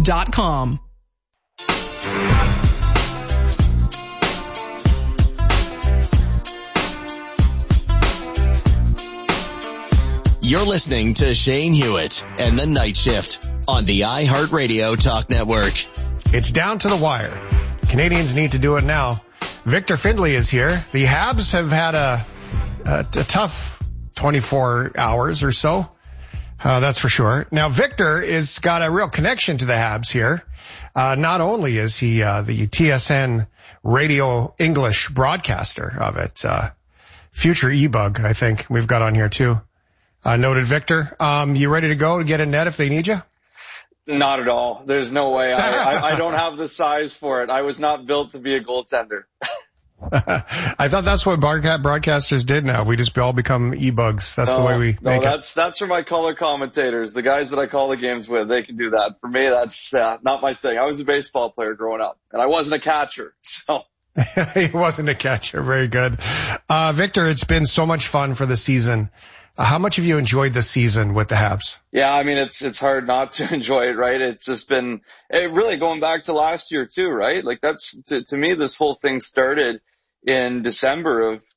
TrueCollect.com. You're listening to Shane Hewitt and the Night Shift on the iHeartRadio Talk Network. It's down to the wire. Canadians need to do it now. Victor Findlay is here. The Habs have had a tough 24 hours or so. That's for sure. Now, Victor is got a real connection to the Habs here. Not only is he the TSN radio English broadcaster of it, future E-Bug, I think we've got on here too. Noted Victor. You ready to go to get a net if they need you? Not at all. There's no way. I don't have the size for it. I was not built to be a goaltender. I thought that's what broadcasters did now. We just all become E-Bugs. That's the way we make it. That's for my color commentators. The guys that I call the games with, they can do that. For me, that's not my thing. I was a baseball player growing up, and I wasn't a catcher, so. He wasn't a catcher. Very good. Victor, it's been so much fun for the season. How much have you enjoyed the season with the Habs? Yeah, I mean, it's hard not to enjoy it, right? It's just been really going back to last year too, right? Like that's, to me, this whole thing started in December of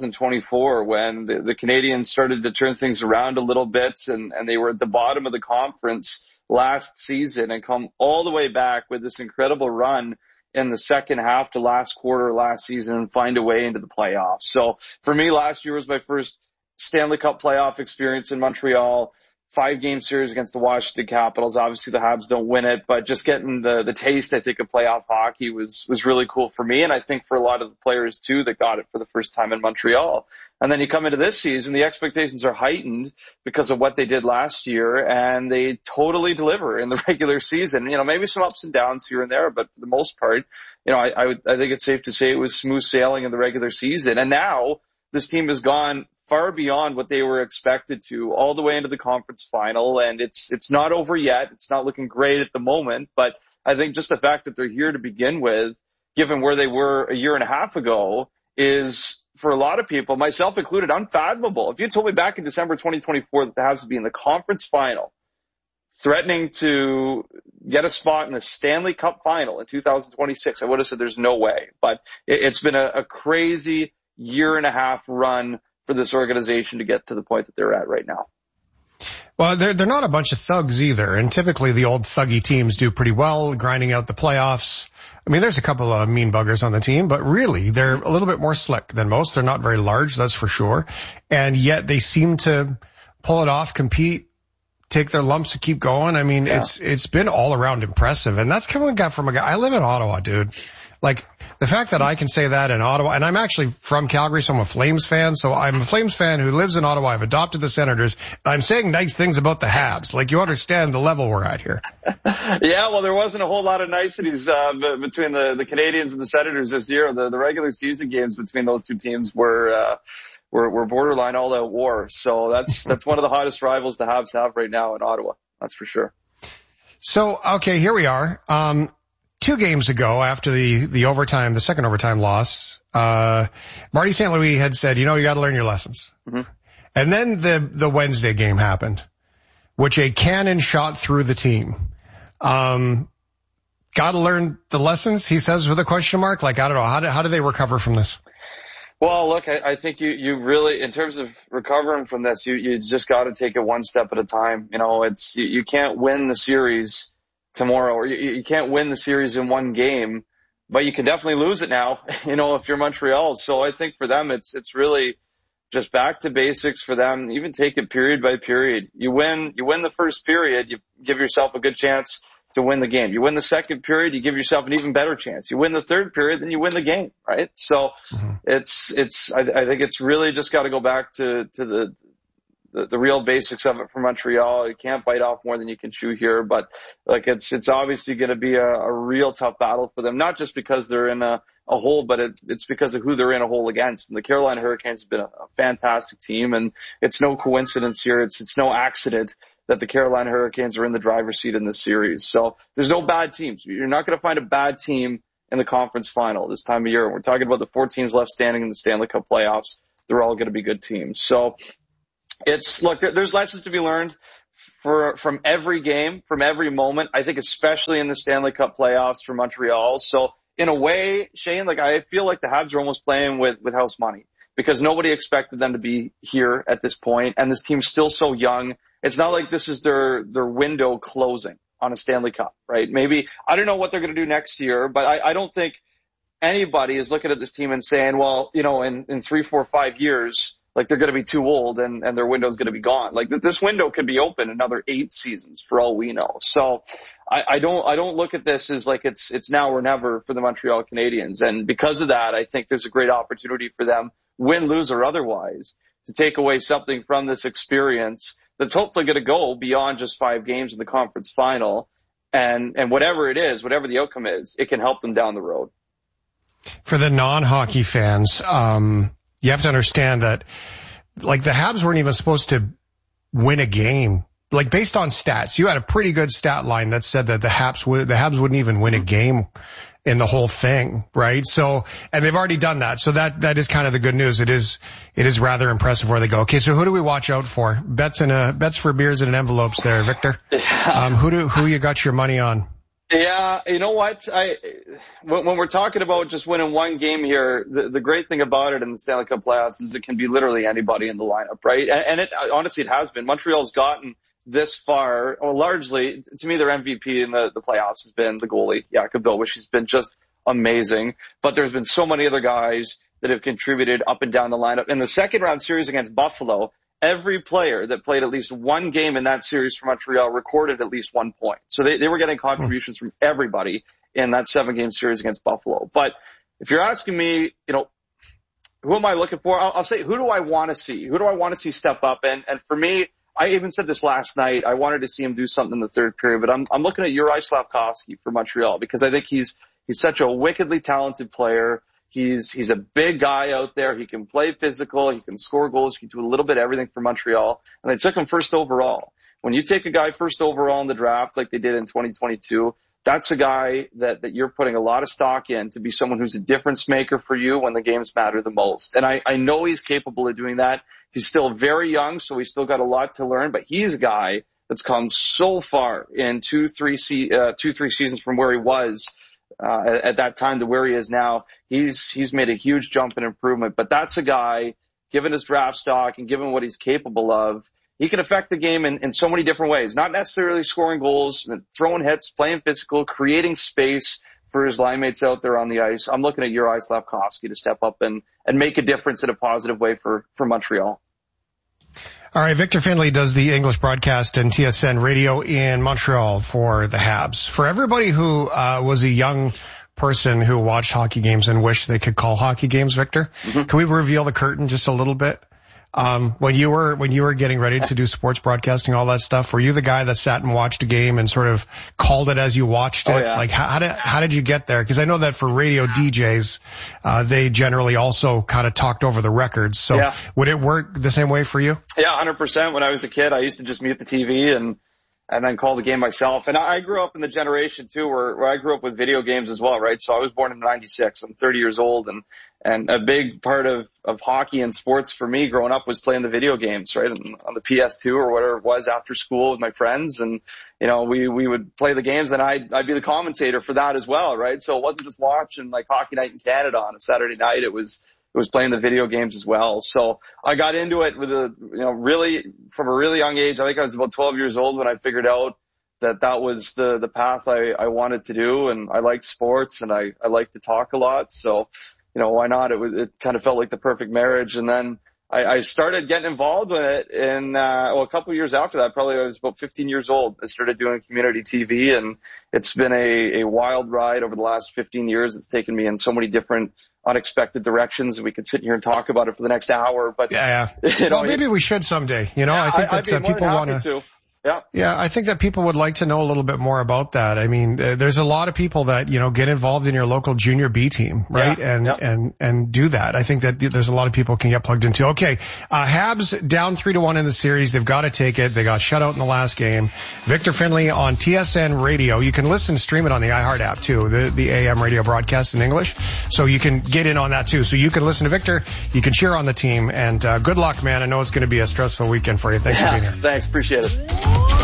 2024 when the Canadians started to turn things around a little bit and they were at the bottom of the conference last season and come all the way back with this incredible run in the second half to last quarter last season and find a way into the playoffs. So for me, last year was my first Stanley Cup playoff experience in Montreal, 5-game series against the Washington Capitals. Obviously the Habs don't win it, but just getting the taste, I think, of playoff hockey was really cool for me. And I think for a lot of the players too that got it for the first time in Montreal. And then you come into this season, the expectations are heightened because of what they did last year, and they totally deliver in the regular season. You know, maybe some ups and downs here and there, but for the most part, you know, I think it's safe to say it was smooth sailing in the regular season. And now this team has gone far beyond what they were expected to, all the way into the conference final. And it's not over yet. It's not looking great at the moment, but I think just the fact that they're here to begin with, given where they were a year and a half ago, is, for a lot of people, myself included, unfathomable. If you told me back in December 2024 that the Habs would be in the conference final, threatening to get a spot in the Stanley Cup final in 2026, I would have said there's no way. But it's been a crazy year and a half run for this organization to get to the point that they're at right now. Well, they're not a bunch of thugs either, and typically the old thuggy teams do pretty well, grinding out the playoffs. I mean, there's a couple of mean buggers on the team, but really they're a little bit more slick than most. They're not very large, that's for sure. And yet they seem to pull it off, compete, take their lumps and keep going. I mean, yeah. It's been all around impressive. And that's coming from a guy. I live in Ottawa, dude. Like, the fact that I can say that in Ottawa, and I'm actually from Calgary, so I'm a Flames fan. So I'm a Flames fan who lives in Ottawa. I've adopted the Senators. And I'm saying nice things about the Habs. Like, you understand the level we're at here. Yeah, well, there wasn't a whole lot of niceties between the Canadians and the Senators this year. The regular season games between those two teams were borderline all-out war. So that's one of the hottest rivals the Habs have right now in Ottawa. That's for sure. So, okay, here we are. 2 games ago, after the second overtime loss, Marty St. Louis had said, you got to learn your lessons. Mm-hmm. And then the Wednesday game happened, which a cannon shot through the team. Got to learn the lessons, he says, with a question mark. Like, I don't know, how do they recover from this? Well, look, I think you really, in terms of recovering from this, you just got to take it one step at a time. You can't win the series tomorrow, or you can't win the series in one game, but you can definitely lose it now, if you're Montreal. So I think for them, it's really just back to basics for them. Even take it period by period. You win the first period, you give yourself a good chance to win the game. You win the second period, you give yourself an even better chance. You win the third period, then you win the game, right? So I think it's really just got to go back to the real basics of it for Montreal. You can't bite off more than you can chew here, but like it's obviously going to be a real tough battle for them, not just because they're in a hole, but it's because of who they're in a hole against. And the Carolina Hurricanes have been a fantastic team, and it's no coincidence here. It's no accident that the Carolina Hurricanes are in the driver's seat in this series. So there's no bad teams. You're not going to find a bad team in the conference final this time of year. We're talking about the 4 teams left standing in the Stanley Cup playoffs. They're all going to be good teams. So there's lessons to be learned from every game, from every moment. I think especially in the Stanley Cup playoffs for Montreal. So in a way, Shane, like I feel like the Habs are almost playing with house money because nobody expected them to be here at this point, and this team's still so young. It's not like this is their window closing on a Stanley Cup, right? Maybe, I don't know what they're going to do next year, but I don't think anybody is looking at this team and saying, well, you know, in 3, 4, 5 years, like they're going to be too old and their window's going to be gone. Like this window could be open another 8 seasons for all we know. So I don't look at this as like it's now or never for the Montreal Canadiens. And because of that, I think there's a great opportunity for them, win, lose, or otherwise, to take away something from this experience that's hopefully going to go beyond just 5 games in the conference final. And whatever it is, whatever the outcome is, it can help them down the road. For the non-hockey fans, you have to understand that, like, the Habs weren't even supposed to win a game. Like, based on stats, you had a pretty good stat line that said that the Habs wouldn't even win a game in the whole thing, right? So, and they've already done that. So that is kind of the good news. It is rather impressive where they go. Okay, so who do we watch out for? Bets for beers and envelopes there, Victor. Who you got your money on? Yeah, you know what? When we're talking about just winning one game here, the great thing about it in the Stanley Cup playoffs is it can be literally anybody in the lineup, right? And it honestly, it has been. Montreal's gotten this far, or largely, to me, their MVP in the playoffs has been the goalie, Jakub Dobeš. He's been just amazing. But there's been so many other guys that have contributed up and down the lineup. In the second round series against Buffalo, every player that played at least one game in that series for Montreal recorded at least 1 point. So they were getting contributions from everybody in that 7-game series against Buffalo. But if you're asking me, you know, who am I looking for? I'll say, who do I want to see? Who do I want to see step up? And for me, I even said this last night, I wanted to see him do something in the third period, but I'm looking at Juraj Slafkovský for Montreal because I think he's such a wickedly talented player. He's a big guy out there. He can play physical. He can score goals. He can do a little bit of everything for Montreal. And they took him first overall. When you take a guy first overall in the draft like they did in 2022, that's a guy that you're putting a lot of stock in to be someone who's a difference maker for you when the games matter the most. And I know he's capable of doing that. He's still very young, so he's still got a lot to learn, but he's a guy that's come so far in 2-3 seasons from where he was at that time to where he is now. He's made a huge jump in improvement, but that's a guy, given his draft stock and given what he's capable of, he can affect the game in so many different ways, not necessarily scoring goals, throwing hits, playing physical, creating space for his line mates out there on the ice. I'm looking at Juraj Slafkovský to step up and make a difference in a positive way for Montreal. All right, Victor Finlay does the English broadcast and TSN radio in Montreal for the Habs. For everybody who was a young person who watched hockey games and wished they could call hockey games, Victor, can we reveal the curtain just a little bit? When you were getting ready to do sports broadcasting, all that stuff, were you the guy that sat and watched a game and sort of called it as you watched it? Oh, yeah. Like, how did you get there? Because I know that for radio DJs, they generally also kind of talked over the records. So yeah. Would it work the same way for you? Yeah, 100%. When I was a kid, I used to just mute the TV and then call the game myself. And I grew up in the generation too where I grew up with video games as well, right? So I was born in 96. I'm 30 years old and a big part of hockey and sports for me growing up was playing the video games, right? On the PS2 or whatever it was after school with my friends. And, you know, we would play the games and I'd be the commentator for that as well, right? So it wasn't just watching like Hockey Night in Canada on a Saturday night. It was playing the video games as well. So I got into it with really from a really young age. I think I was about 12 years old when I figured out that was the path I wanted to do. And I liked sports and I like to talk a lot. So, you know, why not? It kind of felt like the perfect marriage. And then I started getting involved with it in, a couple of years after that, probably I was about 15 years old. I started doing community TV and it's been a wild ride over the last 15 years. It's taken me in so many different unexpected directions, and we could sit here and talk about it for the next hour. But yeah. Well, maybe we should someday. You know, yeah, I think that people want to. Yeah, I think that people would like to know a little bit more about that. I mean, there's a lot of people that, you know, get involved in your local junior B team, right? Yeah, and do that. I think that there's a lot of people can get plugged into. Okay. Habs down 3-1 in the series. They've got to take it. They got shut out in the last game. Victor Finlay on TSN radio. You can listen, stream it on the iHeart app too, the AM radio broadcast in English. So you can get in on that too. So you can listen to Victor. You can cheer on the team and, good luck, man. I know it's going to be a stressful weekend for you. Thanks for being here. Thanks. Appreciate it.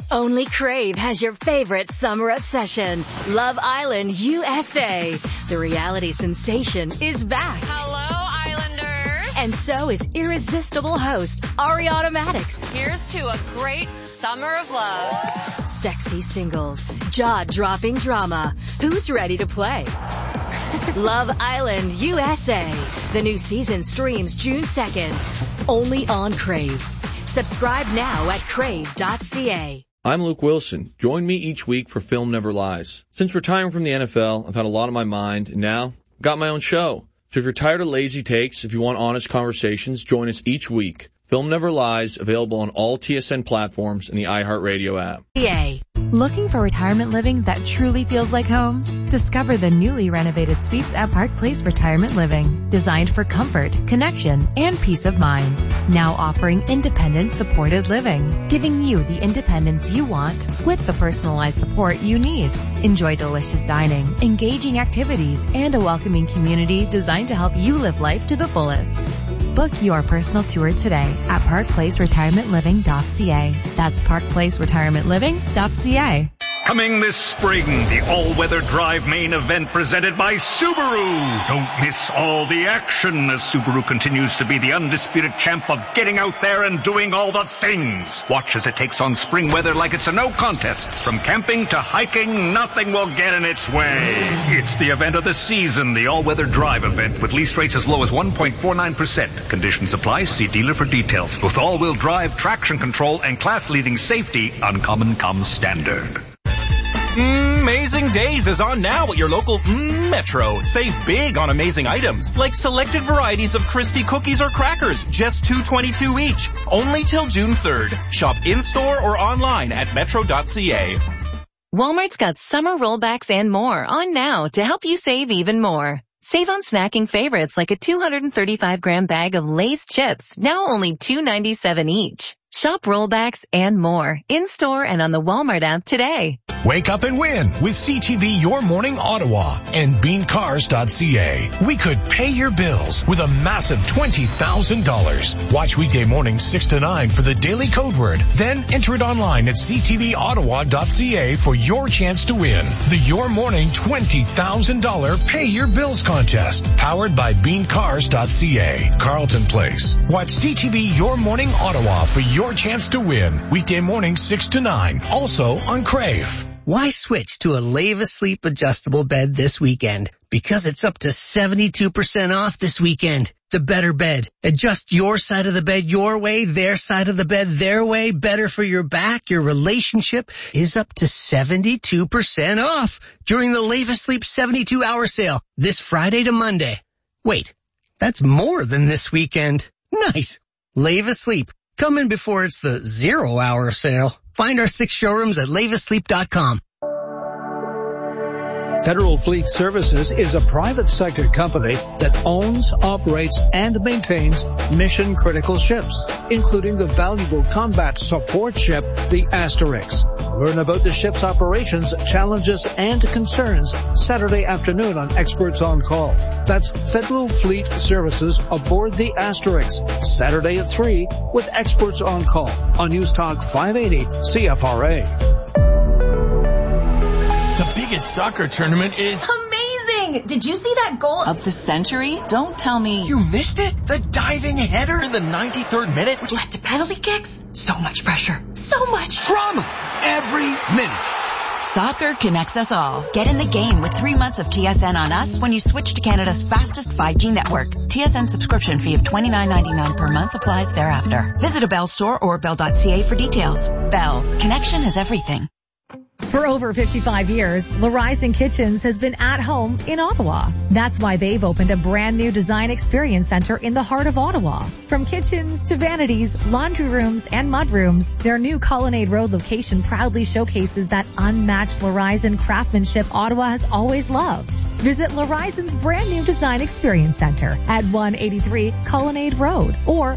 Only Crave has your favorite summer obsession, Love Island USA. The reality sensation is back. Hello, Islanders. And so is irresistible host Ari Automatics. Here's to a great summer of love. Sexy singles, jaw-dropping drama. Who's ready to play? Love Island USA. The new season streams June 2nd. Only on Crave. Subscribe now at crave.ca. I'm Luke Wilson. Join me each week for Film Never Lies. Since retiring from the NFL, I've had a lot on my mind, and now I've got my own show. So if you're tired of lazy takes, if you want honest conversations, join us each week. Film Never Lies, available on all TSN platforms and the iHeartRadio app. Yay. Looking for retirement living that truly feels like home? Discover the newly renovated suites at Park Place Retirement Living, designed for comfort, connection, and peace of mind. Now offering independent supported living, giving you the independence you want with the personalized support you need. Enjoy delicious dining, engaging activities, and a welcoming community designed to help you live life to the fullest. Book your personal tour today at parkplaceretirementliving.ca. That's parkplaceretirementliving.ca. Coming this spring, the all-weather drive main event presented by Subaru. Don't miss all the action as Subaru continues to be the undisputed champ of getting out there and doing all the things. Watch as it takes on spring weather like it's a no contest. From camping to hiking, nothing will get in its way. It's the event of the season, the all-weather drive event with lease rates as low as 1.49%. Conditions apply. See dealer for details. With all-wheel drive, traction control, and class-leading safety, Uncommon comes standard. Amazing Days is on now at your local Metro. Save big on amazing items, like selected varieties of Christie cookies or crackers, just $2.22 each. Only till June 3rd. Shop in-store or online at metro.ca. Walmart's got summer rollbacks and more on now to help you save even more. Save on snacking favorites like a 235-gram bag of Lay's chips, now only $2.97 each. Shop rollbacks and more in-store and on the Walmart app today. Wake up and win with CTV Your Morning Ottawa and beancars.ca. We could pay your bills with a massive $20,000. Watch weekday mornings 6 to 9 for the daily code word. Then enter it online at ctvottawa.ca for your chance to win. The Your Morning $20,000 Pay Your Bills contest. Powered by beancars.ca. Carlton Place. Watch CTV Your Morning Ottawa for your chance to win. Weekday mornings 6 to 9. Also on Crave. Why switch to a Leva Sleep adjustable bed this weekend? Because it's up to 72% off this weekend. The better bed. Adjust your side of the bed your way, their side of the bed their way. Better for your back, your relationship is up to 72% off during the Leva Sleep 72-hour sale this Friday to Monday. Wait, that's more than this weekend. Nice. Leva Sleep. Come in before it's the 0-hour sale. Find our 6 showrooms at lavasleep.com. Federal Fleet Services is a private sector company that owns, operates, and maintains mission-critical ships, including the valuable combat support ship, the Asterix. Learn about the ship's operations, challenges, and concerns Saturday afternoon on Experts on Call. That's Federal Fleet Services aboard the Asterix, Saturday at 3 with Experts on Call on News Talk 580 CFRA. The biggest soccer tournament is amazing! Did you see that goal of the century? Don't tell me you missed it. The diving header in the 93rd minute, which led to penalty kicks. So much pressure. So much drama every minute. Soccer connects us all. Get in the game with 3 months of TSN on us when you switch to Canada's fastest 5G network. TSN subscription fee of $29.99 per month applies thereafter. Visit a Bell store or bell.ca for details. Bell. Connection is everything. For over 55 years, Larizon Kitchens has been at home in Ottawa. That's why they've opened a brand new design experience center in the heart of Ottawa. From kitchens to vanities, laundry rooms, and mudrooms, their new Colonnade Road location proudly showcases that unmatched Larizon craftsmanship Ottawa has always loved. Visit Larizon's brand new design experience center at 183 Colonnade Road or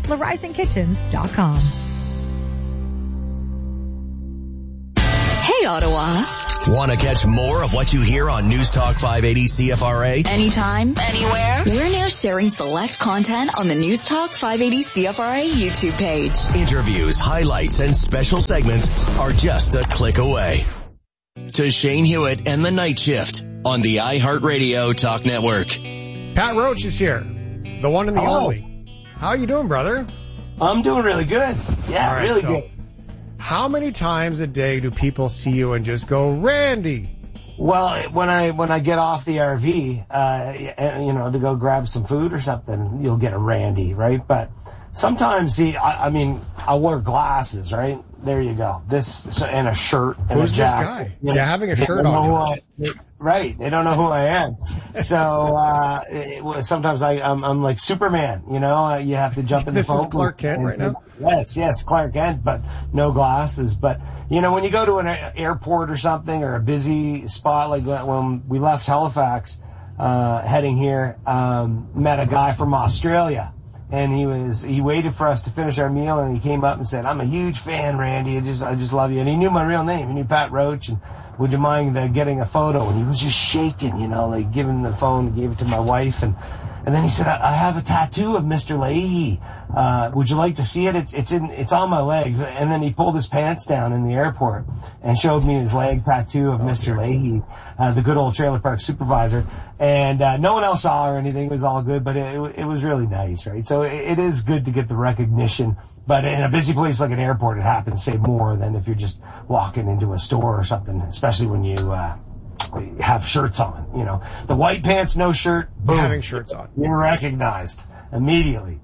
LarizonKitchens.com. Hey, Ottawa. Want to catch more of what you hear on News Talk 580 CFRA? Anytime, anywhere. We're now sharing select content on the News Talk 580 CFRA YouTube page. Interviews, highlights, and special segments are just a click away. To Shane Hewitt and the Night Shift on the iHeartRadio Talk Network. Pat Roach is here, the one and the only. How are you doing, brother? I'm doing really good. Yeah, right, really so good. How many times a day do people see you and just go, Randy? Well, when I get off the RV, to go grab some food or something, you'll get a Randy, right? But sometimes, I'll wear glasses, right? There you go. And a shirt and Who's a jacket. Who's this guy? Yeah, having a shirt on. Right. They don't know who I am. So, sometimes I'm like Superman, you have to jump in the phone. This is Clark Kent right now? Yes, Clark Kent, but no glasses. But, when you go to an airport or something or a busy spot, like when we left Halifax, heading here, met a guy from Australia. And he waited for us to finish our meal, and he came up and said, "I'm a huge fan, Randy. I just love you." And he knew my real name. He knew Pat Roach. And would you mind getting a photo? And he was just shaking, like giving the phone, gave it to my wife. And then he said, "I have a tattoo of Mr. Leahy. Would you like to see it? It's on my leg." And then he pulled his pants down in the airport and showed me his leg tattoo of Mr. Leahy, the good old trailer park supervisor. And no one else saw or anything. It was all good, but it was really nice, right? So it is good to get the recognition. But in a busy place like an airport, it happens, say, more than if you're just walking into a store or something, especially when you have shirts on. The white pants, no shirt, boom. Having shirts on. You're recognized immediately.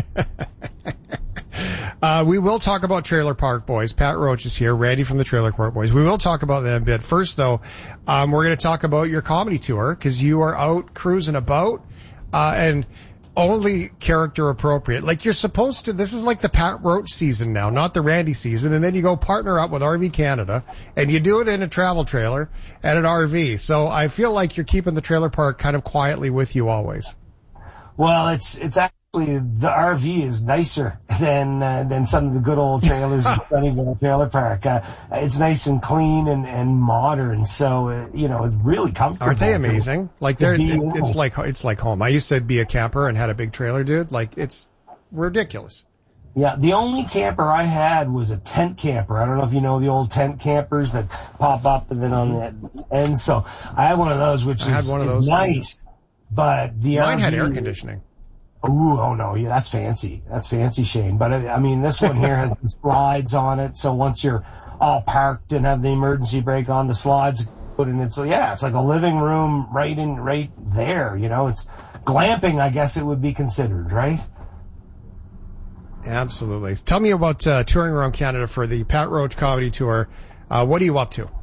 We will talk about Trailer Park Boys. Pat Roach is here, Randy from the Trailer Park Boys. We will talk about that a bit. First, though, we're going to talk about your comedy tour, because you are out cruising about, and only character appropriate. Like you're supposed to, this is like the Pat Roach season now, not the Randy season, and then you go partner up with RV Canada, and you do it in a travel trailer at an RV. So I feel like you're keeping the trailer park kind of quietly with you always. Well, it's actually, the RV is nicer than some of the good old trailers in Sunnyvale Trailer Park. It's nice and clean and modern, so it's really comfortable. Aren't they amazing? Like it's like home. I used to be a camper and had a big trailer, dude. Like it's ridiculous. Yeah, the only camper I had was a tent camper. I don't know if you know the old tent campers that pop up and then on the end. So I had one of those, which is nice. But the mine RV had air conditioning. Ooh, oh no, yeah, that's fancy. That's fancy, Shane. But this one here has the slides on it. So once you're all parked and have the emergency brake on, the slides put in. It's like a living room right there. It's glamping, I guess it would be considered, right? Absolutely. Tell me about touring around Canada for the Pat Roach Comedy Tour. What are you up to?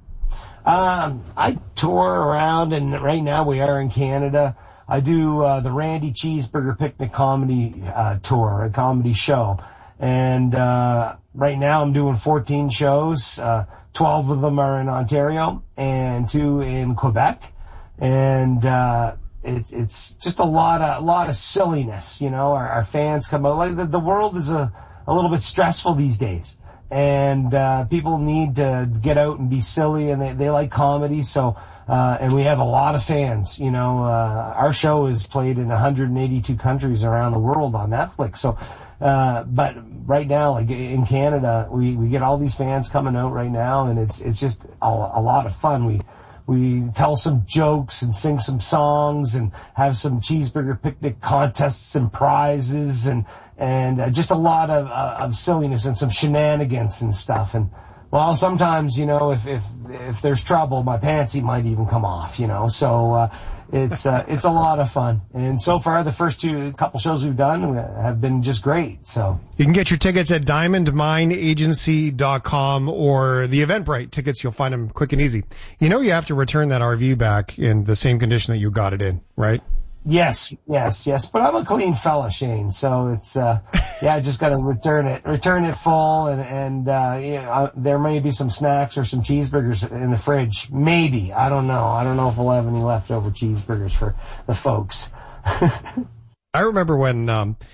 I tour around, and right now we are in Canada. I do the Randy Cheeseburger Picnic Comedy Tour, a comedy show. And right now I'm doing 14 shows. 12 of them are in Ontario and 2 in Quebec. And it's just a lot of silliness, Our fans come out. Like the world is a little bit stressful these days. And people need to get out and be silly, and they like comedy. So and we have a lot of fans. Our show is played in 182 countries around the world on Netflix. So but right now, like in Canada, we get all these fans coming out right now, and it's just a lot of fun. We tell some jokes and sing some songs and have some cheeseburger picnic contests and prizes and just a lot of silliness and some shenanigans and stuff. And well, sometimes, if there's trouble, my pantsy might even come off, so it's a lot of fun. And so far, the first couple shows we've done have been just great. So you can get your tickets at diamondmineagency.com or the Eventbrite tickets. You'll find them quick and easy. You have to return that RV back in the same condition that you got it in, right? Yes. But I'm a clean fella, Shane. So it's, I just got to return it full. And there may be some snacks or some cheeseburgers in the fridge. Maybe. I don't know. I don't know if we'll have any leftover cheeseburgers for the folks. I remember when,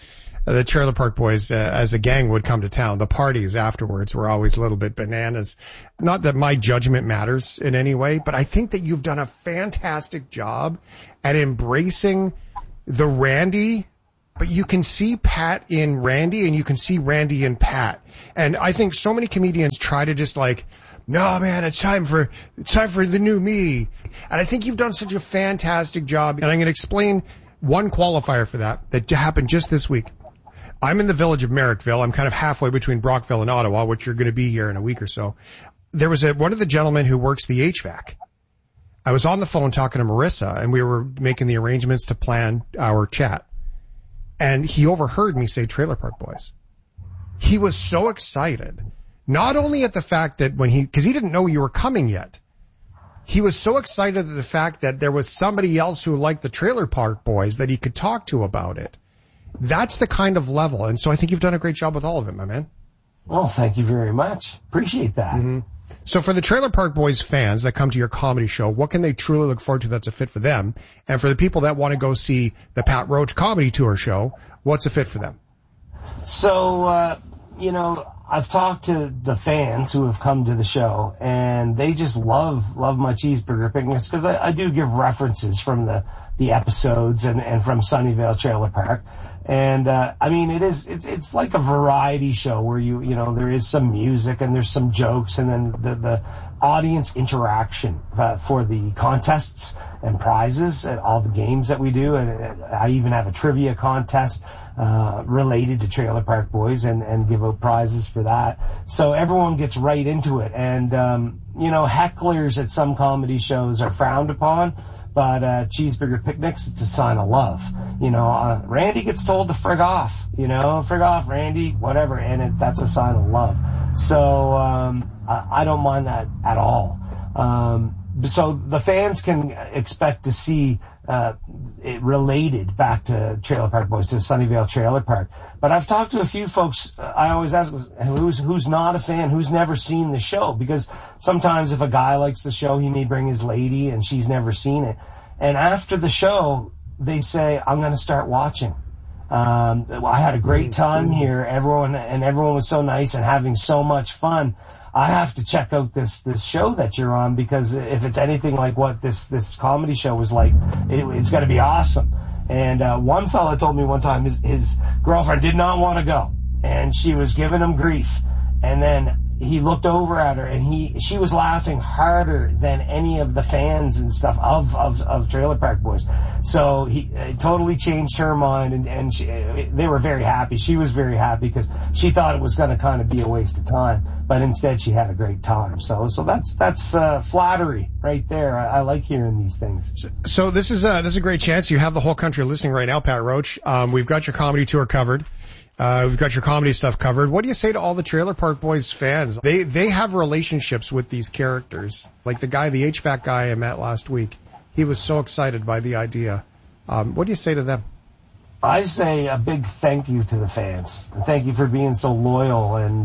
the Trailer Park Boys, as a gang, would come to town. The parties afterwards were always a little bit bananas. Not that my judgment matters in any way, but I think that you've done a fantastic job at embracing the Randy, but you can see Pat in Randy and you can see Randy in Pat. And I think so many comedians try to just like, no, man, it's time for the new me. And I think you've done such a fantastic job. And I'm going to explain one qualifier for that happened just this week. I'm in the village of Merrickville. I'm kind of halfway between Brockville and Ottawa, which you're going to be here in a week or so. There was one of the gentlemen who works the HVAC. I was on the phone talking to Marissa, and we were making the arrangements to plan our chat. And he overheard me say Trailer Park Boys. He was so excited, not only at the fact that because he didn't know you were coming yet. He was so excited at the fact that there was somebody else who liked the Trailer Park Boys that he could talk to about it. That's the kind of level. And so I think you've done a great job with all of it, my man. Well, thank you very much. Appreciate that. Mm-hmm. So for the Trailer Park Boys fans that come to your comedy show, what can they truly look forward to that's a fit for them? And for the people that want to go see the Pat Roach Comedy Tour show, what's a fit for them? So, I've talked to the fans who have come to the show, and they just love my cheeseburger picnics, because I do give references from the episodes and from Sunnyvale Trailer Park. And, it's like a variety show where there is some music and there's some jokes, and then the audience interaction, for the contests and prizes and all the games that we do. And I even have a trivia contest, related to Trailer Park Boys, and give out prizes for that. So everyone gets right into it. And, hecklers at some comedy shows are frowned upon. But cheeseburger picnics, it's a sign of love. Randy gets told to frig off, frig off, Randy, whatever, and that's a sign of love. So I don't mind that at all. So the fans can expect to see it related back to Trailer Park Boys, to Sunnyvale Trailer Park. But I've talked to a few folks. I always ask who's not a fan, who's never seen the show, because sometimes if a guy likes the show, he may bring his lady and she's never seen it. And after the show, they say, I'm going to start watching. I had a great time here. Everyone was so nice and having so much fun. I have to check out this show that you're on, because if it's anything like what this comedy show was like, it's going to be awesome. And one fella told me one time his girlfriend did not want to go, and she was giving him grief. And then he looked over at her, and she was laughing harder than any of the fans and stuff of Trailer Park Boys. So he totally changed her mind, and they were very happy. She was very happy because she thought it was going to kind of be a waste of time, but instead she had a great time. So that's flattery right there. I like hearing these things. So this is a great chance. You have the whole country listening right now, Pat Roach. We've got your comedy tour covered. We've got your comedy stuff covered. What do you say to all the Trailer Park Boys fans? They have relationships with these characters. Like the HVAC guy I met last week. He was so excited by the idea. What do you say to them? I say a big thank you to the fans. Thank you for being so loyal. And,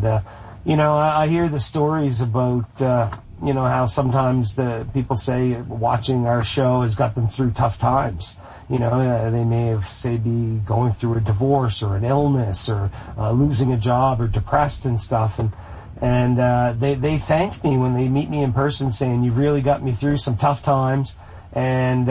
I hear the stories about, how sometimes the people say watching our show has got them through tough times. They may have, be going through a divorce or an illness or losing a job or depressed and stuff. And they thank me when they meet me in person, saying, you really got me through some tough times. And,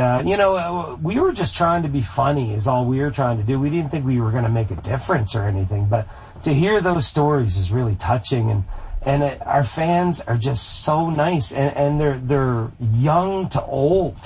we were just trying to be funny is all we were trying to do. We didn't think we were going to make a difference or anything. But to hear those stories is really touching. And our fans are just so nice. And they're young to old.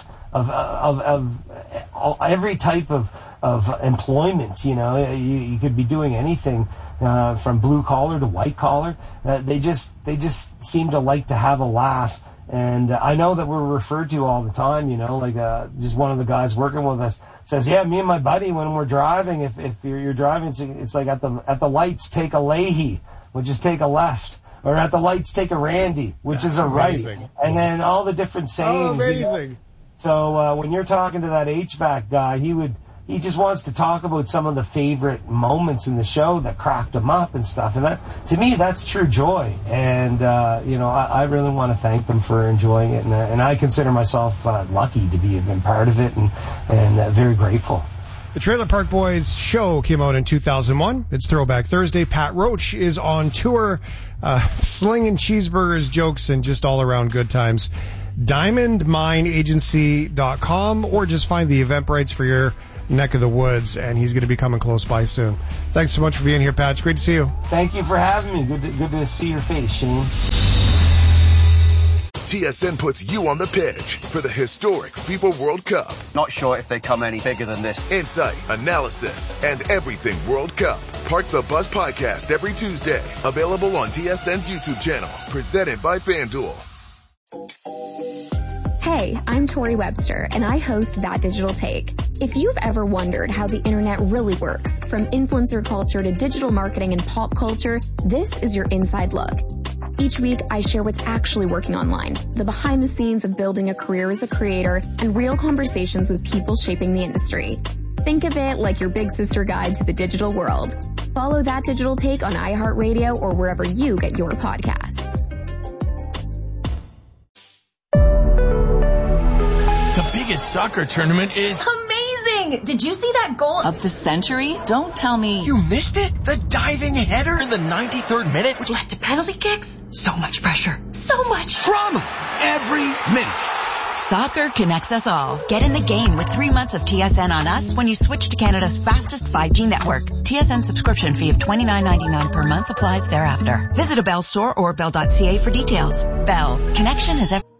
Of every type of employment, you could be doing anything, from blue collar to white collar. They just seem to like to have a laugh. And I know that we're referred to all the time, just one of the guys working with us says, yeah, me and my buddy, when we're driving, if you're driving, it's like at the lights, take a Leahy, which is take a left. Or at the lights, take a Randy, which is a right. And then all the different sayings. Oh, amazing. So when you're talking to that HVAC guy, he just wants to talk about some of the favorite moments in the show that cracked him up and stuff. And that, to me, that's true joy. And I really want to thank them for enjoying it. And I consider myself lucky to be a part of it, and very grateful. The Trailer Park Boys show came out in 2001. It's Throwback Thursday. Pat Roach is on tour, slinging cheeseburgers, jokes, and just all around good times. DiamondMineAgency.com, or just find the Eventbrites for your neck of the woods, and he's going to be coming close by soon. Thanks so much for being here, Pat. It's great to see you. Thank you for having me. Good to see your face, Shane. TSN puts you on the pitch for the historic FIBA World Cup. Not sure if they come any bigger than this. Insight, analysis, and everything World Cup. Park the Bus podcast every Tuesday. Available on TSN's YouTube channel. Presented by FanDuel. Hey, I'm Tori Webster, and I host That Digital Take. If you've ever wondered how the internet really works, from influencer culture to digital marketing and pop culture, this is your inside look. Each week, I share what's actually working online, the behind the scenes of building a career as a creator, and real conversations with people shaping the industry. Think of it like your big sister guide to the digital world. Follow That Digital Take on iHeartRadio or wherever you get your podcasts. The biggest soccer tournament is amazing! Did you see that goal of the century? Don't tell me you missed it. The diving header in the 93rd minute, which led to penalty kicks. So much pressure. So much drama every minute. Soccer connects us all. Get in the game with 3 months of TSN on us when you switch to Canada's fastest 5G network. TSN subscription fee of $29.99 per month applies thereafter. Visit a Bell store or bell.ca for details. Bell. Connection has ever...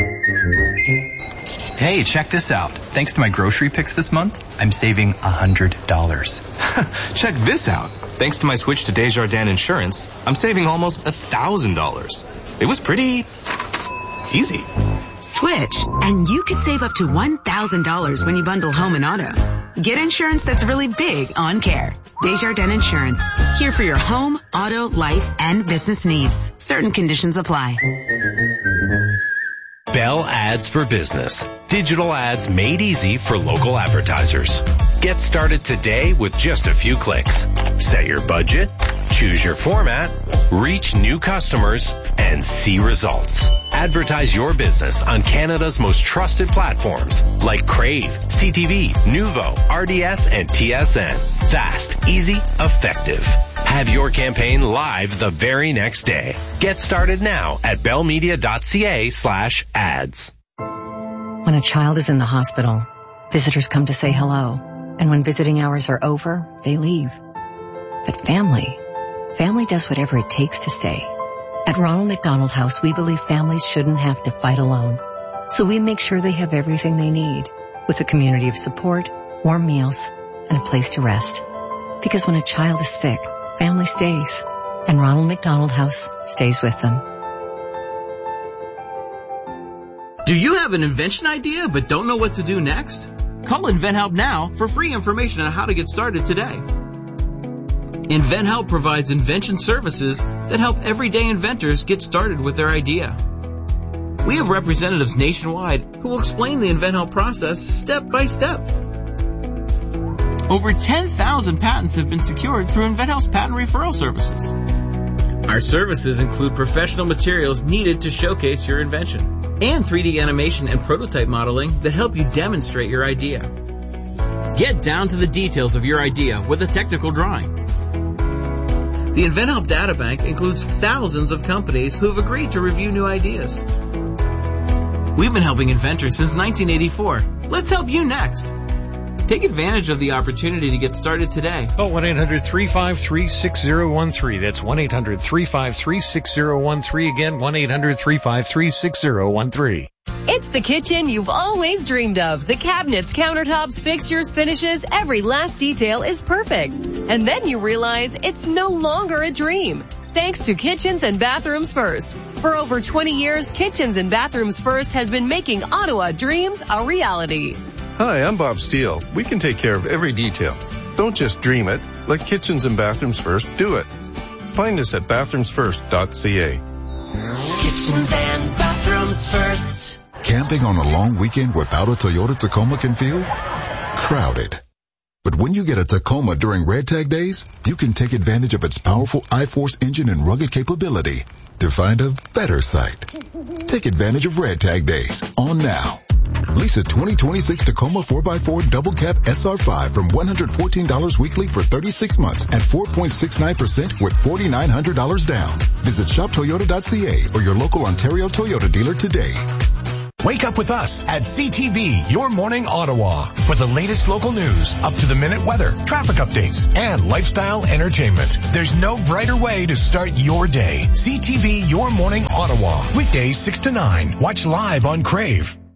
Hey, check this out. Thanks to my grocery picks this month, I'm saving $100. Check this out. Thanks to my switch to Desjardins Insurance, I'm saving almost $1,000. It was pretty easy. Switch, and you could save up to $1,000 when you bundle home and auto. Get insurance that's really big on care. Desjardins Insurance. Here for your home, auto, life, and business needs. Certain conditions apply. Bell Ads for Business. Digital ads made easy for local advertisers. Get started today with just a few clicks. Set your budget, choose your format, reach new customers, and see results. Advertise your business on Canada's most trusted platforms like Crave, CTV, Nuvo, RDS, and TSN. Fast, easy, effective. Have your campaign live the very next day. Get started now at bellmedia.ca/ads. When a child is in the hospital, visitors come to say hello. And when visiting hours are over, they leave. But family does whatever it takes to stay. At Ronald McDonald House, we believe families shouldn't have to fight alone. So we make sure they have everything they need, with a community of support, warm meals, and a place to rest. Because when a child is sick, family stays, and Ronald McDonald House stays with them. Do you have an invention idea but don't know what to do next? Call InventHelp now for free information on how to get started today. InventHelp provides invention services that help everyday inventors get started with their idea. We have representatives nationwide who will explain the InventHelp process step by step. Over 10,000 patents have been secured through InventHelp's patent referral services. Our services include professional materials needed to showcase your invention, and 3D animation and prototype modeling that help you demonstrate your idea. Get down to the details of your idea with a technical drawing. The InventHelp Databank includes thousands of companies who have agreed to review new ideas. We've been helping inventors since 1984. Let's help you next. Take advantage of the opportunity to get started today. Call 1-800-353-6013. That's 1-800-353-6013. Again, 1-800-353-6013. It's the kitchen you've always dreamed of. The cabinets, countertops, fixtures, finishes, every last detail is perfect. And then you realize it's no longer a dream. Thanks to Kitchens and Bathrooms First. For over 20 years, Kitchens and Bathrooms First has been making Ottawa dreams a reality. Hi, I'm Bob Steele. We can take care of every detail. Don't just dream it. Let Kitchens and Bathrooms First do it. Find us at bathroomsfirst.ca. Kitchens and Bathrooms First. Camping on a long weekend without a Toyota Tacoma can feel crowded. But when you get a Tacoma during Red Tag Days, you can take advantage of its powerful I-Force engine and rugged capability to find a better site. Take advantage of Red Tag Days on now. Lease a 2026 Tacoma 4x4 double cab SR5 from $114 weekly for 36 months at 4.69% with $4,900 down. Visit shoptoyota.ca or your local Ontario Toyota dealer today. Wake up with us at CTV, Your Morning Ottawa, for the latest local news, up-to-the-minute weather, traffic updates, and lifestyle entertainment. There's no brighter way to start your day. CTV, Your Morning Ottawa, weekdays 6 to 9. Watch live on Crave.